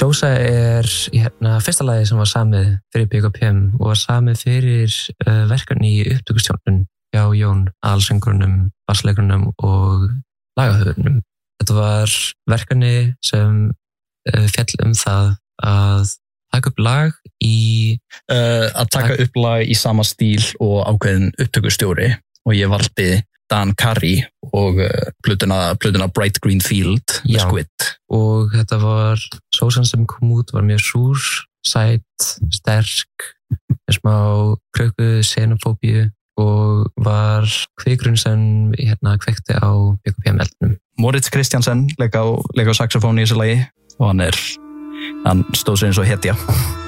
Sósa fyrsta lagið sem var samið fyrir BKPM og var samið fyrir verkefni í upptökustjórnun hjá Jón, aðalsöngurunum, bassleikurunum og lagahöfundunum. Þetta var verkefni sem fjall það að taka upp lag í sama stíl og ákveðin upptökustjóri og ég valdi Dan Carey og plötuna Bright Green Field með Squid. Og þetta var sósan sem kom út var mjög súr, sæt, sterk, með smá krökku xenofóbíu og var kvikurinn sem kveikti á BKPM-eldnum. Moritz Christiansen leik á saxofón í þessu lagi og hann stóð sig eins og hetja.